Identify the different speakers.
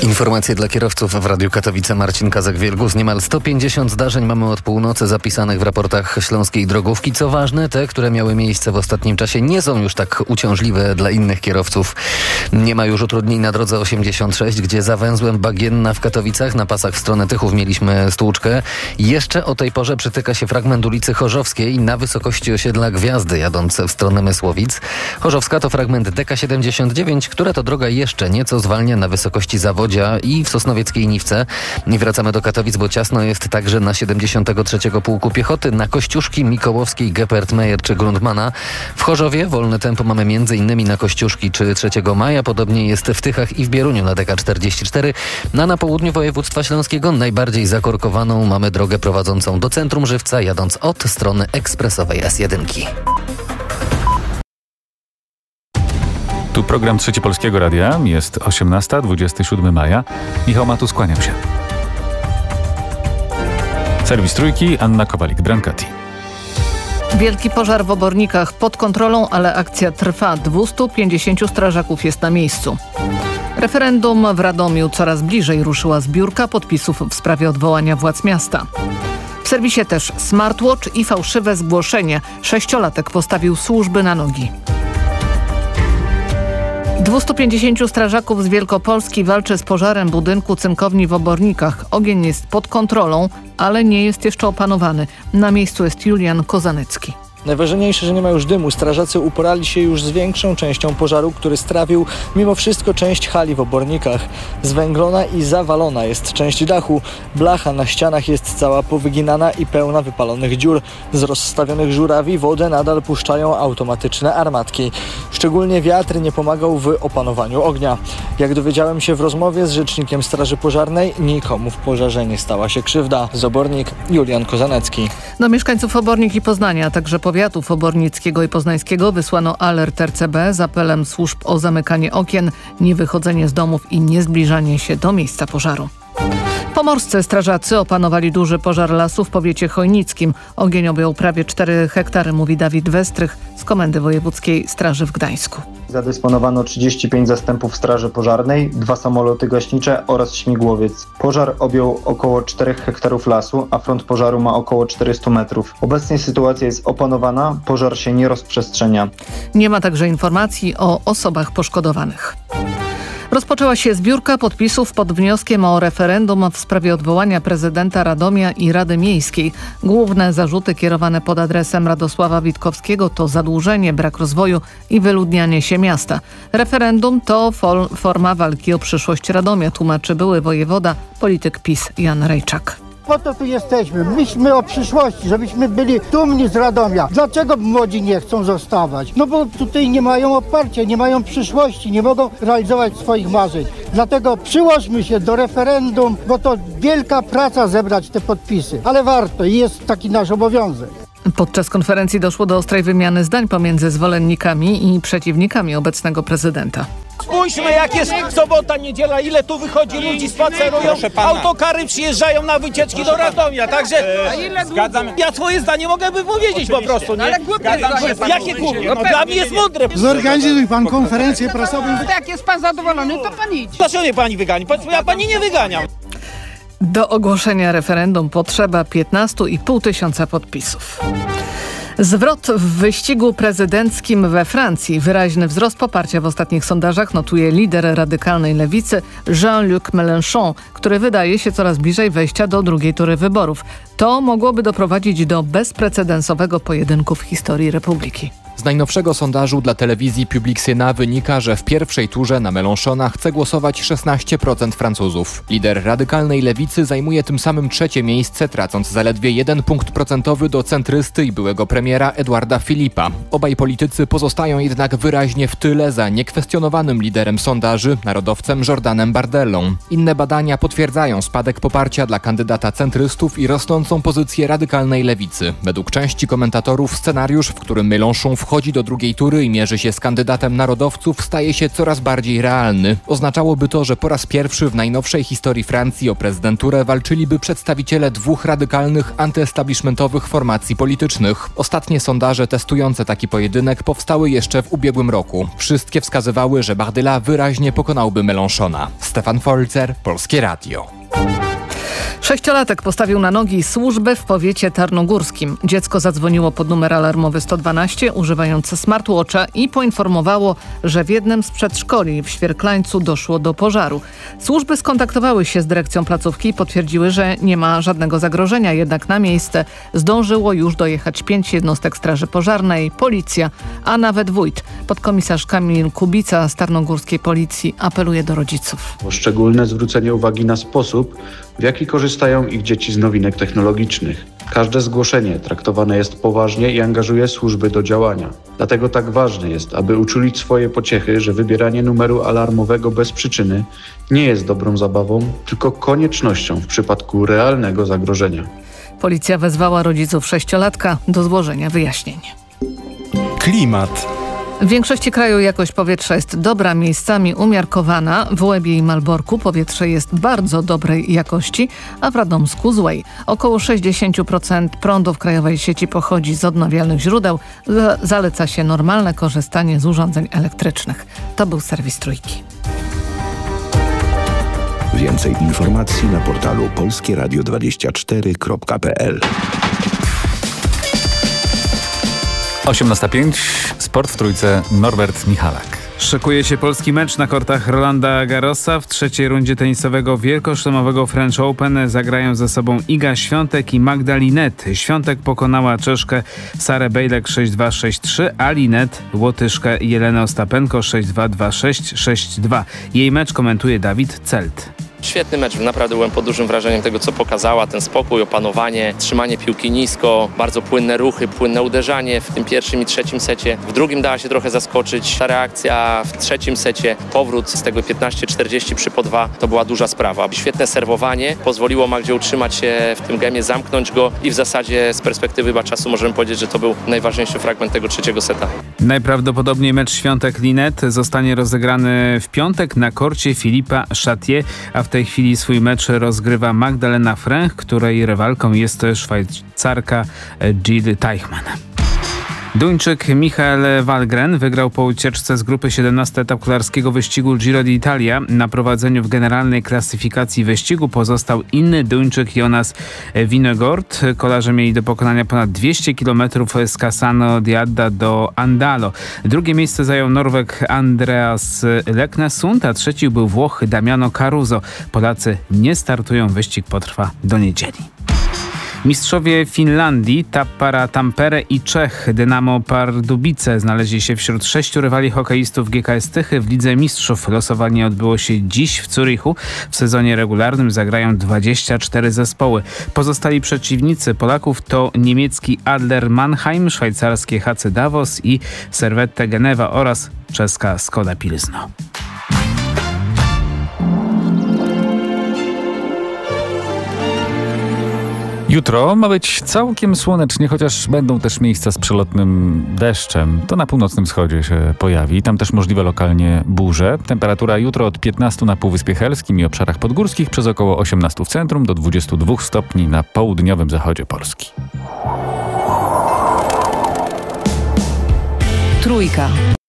Speaker 1: Informacje dla kierowców w Radiu Katowice. Marcin Kazak-Wielgus. Niemal 150 zdarzeń mamy od północy zapisanych w raportach Śląskiej Drogówki. Co ważne, te, które miały miejsce w ostatnim czasie, nie są już tak uciążliwe dla innych kierowców. Nie ma już utrudnień na drodze 86, gdzie za węzłem Bagienna w Katowicach na pasach w stronę Tychów mieliśmy stłuczkę. Jeszcze o tej porze przytyka się fragment ulicy Chorzowskiej na wysokości osiedla Gwiazdy, jadąc w stronę Mysłowic. Chorzowska to fragment DK79, która to droga jeszcze nieco zwalnia na wysokości Zawodzia i w Sosnowieckiej Niwce. I wracamy do Katowic, bo ciasno jest także na 73. Pułku Piechoty, na Kościuszki, Mikołowskiej, Geppert-Meyer czy Grundmana. W Chorzowie wolne tempo mamy m.in. na Kościuszki czy 3 Maja. Podobnie jest w Tychach i w Bieruniu na DK44. Na południu województwa śląskiego najbardziej zakorkowaną mamy drogę prowadzącą do centrum Żywca, jadąc od strony ekspresowej S1.
Speaker 2: Tu program Trzeci Polskiego Radia. Jest 18, 27 maja. Michał Matus, kłaniam się. Serwis Trójki, Anna Kowalik-Brankati.
Speaker 3: Wielki pożar w Obornikach pod kontrolą, ale akcja trwa. 250 strażaków jest na miejscu. Referendum w Radomiu coraz bliżej. Ruszyła zbiórka podpisów w sprawie odwołania władz miasta. W serwisie też smartwatch i fałszywe zgłoszenie. 6-latek postawił służby na nogi. 250 strażaków z Wielkopolski walczy z pożarem budynku cynkowni w Obornikach. Ogień jest pod kontrolą, ale nie jest jeszcze opanowany. Na miejscu jest Julian Kozanecki.
Speaker 4: Najważniejsze, że nie ma już dymu. Strażacy uporali się już z większą częścią pożaru, który strawił mimo wszystko część hali w Obornikach. Zwęglona i zawalona jest część dachu. Blacha na ścianach jest cała powyginana i pełna wypalonych dziur. Z rozstawionych żurawi wodę nadal puszczają automatyczne armatki. Szczególnie wiatr nie pomagał w opanowaniu ognia. Jak dowiedziałem się w rozmowie z rzecznikiem Straży Pożarnej, nikomu w pożarze nie stała się krzywda. Z Obornik Julian Kozanecki.
Speaker 3: Do mieszkańców Obornik i Poznania, a także powiatów obornickiego i poznańskiego wysłano alert RCB z apelem służb o zamykanie okien, niewychodzenie z domów i niezbliżanie się do miejsca pożaru. Pomorscy strażacy opanowali duży pożar lasu w powiecie chojnickim. Ogień objął prawie 4 hektary, mówi Dawid Westrych z Komendy Wojewódzkiej Straży w Gdańsku.
Speaker 5: Zadysponowano 35 zastępów straży pożarnej, 2 samoloty gaśnicze oraz śmigłowiec. Pożar objął około 4 hektarów lasu, a front pożaru ma około 400 metrów. Obecnie sytuacja jest opanowana, pożar się nie rozprzestrzenia.
Speaker 3: Nie ma także informacji o osobach poszkodowanych. Rozpoczęła się zbiórka podpisów pod wnioskiem o referendum w sprawie odwołania prezydenta Radomia i Rady Miejskiej. Główne zarzuty kierowane pod adresem Radosława Witkowskiego to zadłużenie, brak rozwoju i wyludnianie się miasta. Referendum to forma walki o przyszłość Radomia, tłumaczy były wojewoda, polityk PiS Jan Rejczak.
Speaker 6: Po to tu jesteśmy. Myślmy o przyszłości, żebyśmy byli dumni z Radomia. Dlaczego młodzi nie chcą zostawać? No bo tutaj nie mają oparcia, nie mają przyszłości, nie mogą realizować swoich marzeń. Dlatego przyłożmy się do referendum, bo to wielka praca zebrać te podpisy. Ale warto i jest taki nasz obowiązek.
Speaker 3: Podczas konferencji doszło do ostrej wymiany zdań pomiędzy zwolennikami i przeciwnikami obecnego prezydenta.
Speaker 7: Spójrzmy, jak jest sobota, niedziela, ile tu wychodzi ludzi, spacerują, autokary przyjeżdżają na wycieczki do Radomia, także zgadzam. Ja swoje zdanie mogę powiedzieć po prostu, nie? Ale jakie głupie? No dla mnie jest mądre.
Speaker 6: Zorganizuj pan konferencję prasową.
Speaker 8: Jak jest pan zadowolony, to pan idź.
Speaker 7: Dlaczego mnie pani wygani? Ja pani nie wyganiam.
Speaker 3: Do ogłoszenia referendum potrzeba 15,5 tysiąca podpisów. Zwrot w wyścigu prezydenckim we Francji. Wyraźny wzrost poparcia w ostatnich sondażach notuje lider radykalnej lewicy Jean-Luc Mélenchon, który wydaje się coraz bliżej wejścia do drugiej tury wyborów. To mogłoby doprowadzić do bezprecedensowego pojedynku w historii Republiki.
Speaker 9: Z najnowszego sondażu dla telewizji Public Sénat wynika, że w pierwszej turze na Mélenchona chce głosować 16% Francuzów. Lider radykalnej lewicy zajmuje tym samym trzecie miejsce, tracąc zaledwie 1 punkt procentowy do centrysty i byłego premiera Edouarda Philippa. Obaj politycy pozostają jednak wyraźnie w tyle za niekwestionowanym liderem sondaży, narodowcem Jordanem Bardellą. Inne badania potwierdzają spadek poparcia dla kandydata centrystów i rosnącą pozycję radykalnej lewicy. Według części komentatorów scenariusz, w którym Mélenchon wchodzi do drugiej tury i mierzy się z kandydatem narodowców, staje się coraz bardziej realny. Oznaczałoby to, że po raz pierwszy w najnowszej historii Francji o prezydenturę walczyliby przedstawiciele dwóch radykalnych, antyestablishmentowych formacji politycznych. Ostatnie sondaże testujące taki pojedynek powstały jeszcze w ubiegłym roku. Wszystkie wskazywały, że Bardella wyraźnie pokonałby Mélenchona. Stefan Folzer, Polskie Radio.
Speaker 3: 6-latek postawił na nogi służbę w powiecie tarnogórskim. Dziecko zadzwoniło pod numer alarmowy 112, używając smartwatcha i poinformowało, że w jednym z przedszkoli w Świerklańcu doszło do pożaru. Służby skontaktowały się z dyrekcją placówki i potwierdziły, że nie ma żadnego zagrożenia, jednak na miejsce zdążyło już dojechać 5 jednostek straży pożarnej, policja, a nawet wójt. Podkomisarz Kamil Kubica z tarnogórskiej policji apeluje do rodziców.
Speaker 10: O szczególne zwrócenie uwagi na sposób, w jaki korzystają ich dzieci z nowinek technologicznych. Każde zgłoszenie traktowane jest poważnie i angażuje służby do działania. Dlatego tak ważne jest, aby uczulić swoje pociechy, że wybieranie numeru alarmowego bez przyczyny nie jest dobrą zabawą, tylko koniecznością w przypadku realnego zagrożenia.
Speaker 3: Policja wezwała rodziców 6-latka do złożenia wyjaśnień.
Speaker 11: Klimat.
Speaker 3: W większości kraju jakość powietrza jest dobra, miejscami umiarkowana. W Łebie i Malborku powietrze jest bardzo dobrej jakości, a w Radomsku złej. Około 60% prądu w krajowej sieci pochodzi z odnawialnych źródeł. Zaleca się normalne korzystanie z urządzeń elektrycznych. To był serwis Trójki.
Speaker 11: Więcej informacji na portalu polskieradio24.pl.
Speaker 2: 18:05, sport w Trójce, Norbert Michalak.
Speaker 12: Szykuje się polski mecz na kortach Rolanda Garrosa. W trzeciej rundzie tenisowego wielkoszlemowego French Open zagrają ze sobą Iga Świątek i Magda Linette. Świątek pokonała Czeszkę Sarę Bejlek 6-2, 6-3, a Linette Łotyszkę Jelenę Ostapenko 6-2, 2-6, 6-2. Jej mecz komentuje Dawid Celt.
Speaker 13: Świetny mecz, naprawdę byłem pod dużym wrażeniem tego, co pokazała, ten spokój, opanowanie, trzymanie piłki nisko, bardzo płynne ruchy, płynne uderzanie w tym pierwszym i trzecim secie. W drugim dała się trochę zaskoczyć. Ta reakcja w trzecim secie, powrót z tego 15-40 przy po 2, to była duża sprawa. Świetne serwowanie pozwoliło Magdzie utrzymać się w tym gemie, zamknąć go i w zasadzie z perspektywy czasu możemy powiedzieć, że to był najważniejszy fragment tego trzeciego seta.
Speaker 12: Najprawdopodobniej mecz Świątek-Linette zostanie rozegrany w piątek na korcie Philippa Chatier, a w tej chwili swój mecz rozgrywa Magdalena Fręch, której rywalką jest Szwajcarka Jill Teichmann. Duńczyk Michael Wallgren wygrał po ucieczce z grupy 17 etap kolarskiego wyścigu Giro d'Italia. Na prowadzeniu w generalnej klasyfikacji wyścigu pozostał inny Duńczyk Jonas Vingegaard. Kolarze mieli do pokonania ponad 200 km z Cassano di Adda do Andalo. Drugie miejsce zajął Norweg Andreas Leknesund, a trzeci był Włoch Damiano Caruso. Polacy nie startują, wyścig potrwa do niedzieli. Mistrzowie Finlandii, Tappara Tampere i Czech Dynamo Pardubice znaleźli się wśród 6 rywali hokeistów GKS Tychy w Lidze Mistrzów. Losowanie odbyło się dziś w Zurichu. W sezonie regularnym zagrają 24 zespoły. Pozostali przeciwnicy Polaków to niemiecki Adler Mannheim, szwajcarskie HC Davos i Servette Genewa oraz czeska Skoda Pilzno.
Speaker 2: Jutro ma być całkiem słonecznie, chociaż będą też miejsca z przelotnym deszczem. To na północnym wschodzie się pojawi. Tam też możliwe lokalnie burze. Temperatura jutro od 15 na Półwyspie Helskim i obszarach podgórskich, przez około 18 w centrum do 22 stopni na południowym zachodzie Polski.
Speaker 14: Trójka.